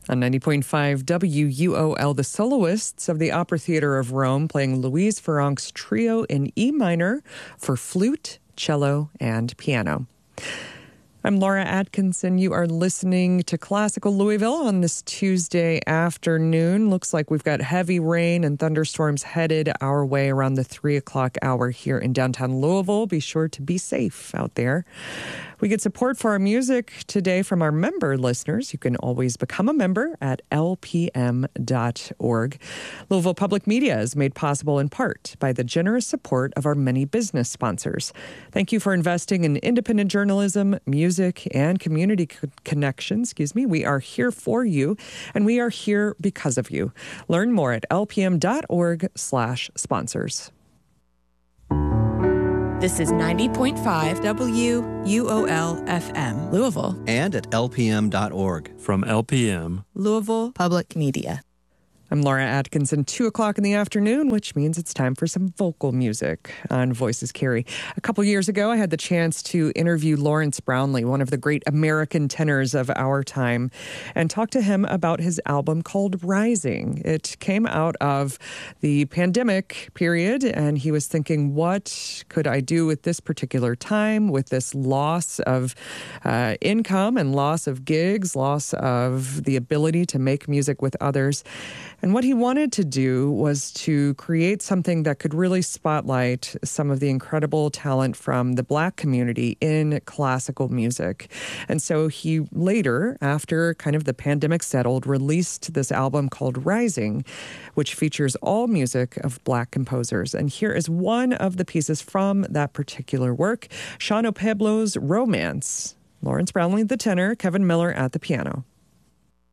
On 90.5 WUOL, the soloists of the Opera Theater of Rome playing Louise Farrenc's trio in E minor for flute, cello, and piano. I'm Laura Atkinson. You are listening to Classical Louisville on this Tuesday afternoon. Looks like we've got heavy rain and thunderstorms headed our way around the 3 o'clock hour here in downtown Louisville. Be sure to be safe out there. We get support for our music today from our member listeners. You can always become a member at lpm.org. Louisville Public Media is made possible in part by the generous support of our many business sponsors. Thank you for investing in independent journalism, music, and community connections. We are here for you, and we are here because of you. Learn more at lpm.org/sponsors. This is 90.5 WUOL FM, Louisville. And at lpm.org. From LPM, Louisville Public Media. I'm Laura Atkinson, 2 o'clock in the afternoon, which means it's time for some vocal music on Voices Carry. A couple years ago, I had the chance to interview Lawrence Brownlee, one of the great American tenors of our time, and talk to him about his album called Rising. It came out of the pandemic period, and he was thinking, what could I do with this particular time, with this loss of income and loss of gigs, loss of the ability to make music with others. And what he wanted to do was to create something that could really spotlight some of the incredible talent from the Black community in classical music. And so he later, after kind of the pandemic settled, released this album called Rising, which features all music of Black composers. And here is one of the pieces from that particular work, Sean O'Peblo's Romance. Lawrence Brownlee, the tenor, Kevin Miller at the piano.